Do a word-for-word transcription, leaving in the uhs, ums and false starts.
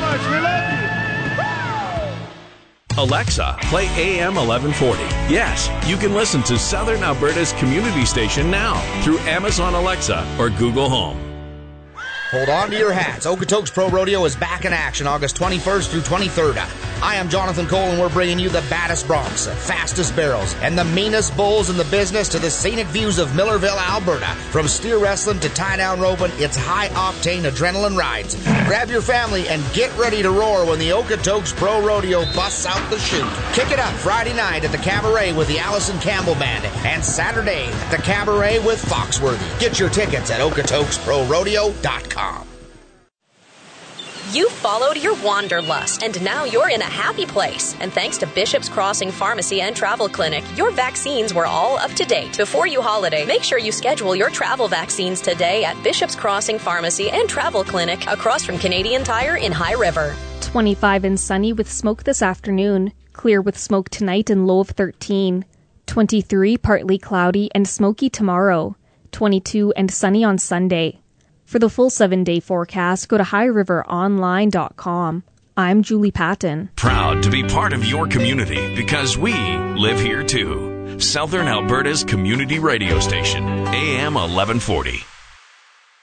much. We love you. Alexa, play A M eleven forty. Yes, you can listen to Southern Alberta's community station now through Amazon Alexa or Google Home. Hold on to your hats. Okotoks Pro Rodeo is back in action August twenty-first through twenty-third. I am Jonathan Cole, and we're bringing you the baddest broncs, fastest barrels, and the meanest bulls in the business to the scenic views of Millerville, Alberta. From steer wrestling to tie-down roping, it's high-octane adrenaline rides. Grab your family and get ready to roar when the Okotoks Pro Rodeo busts out the chute. Kick it up Friday night at the Cabaret with the Allison Campbell Band, and Saturday at the Cabaret with Foxworthy. Get your tickets at okotokes pro rodeo dot com. You followed your wanderlust, and now you're in a happy place. And thanks to Bishop's Crossing Pharmacy and Travel Clinic, your vaccines were all up to date. Before you holiday, make sure you schedule your travel vaccines today at Bishop's Crossing Pharmacy and Travel Clinic across from Canadian Tire in High River. twenty-five and sunny with smoke this afternoon. Clear with smoke tonight and low of thirteen. twenty-three, partly cloudy and smoky tomorrow. twenty-two and sunny on Sunday. For the full seven-day forecast, go to high river online dot com. I'm Julie Patton. Proud to be part of your community because we live here too. Southern Alberta's community radio station, A M eleven forty.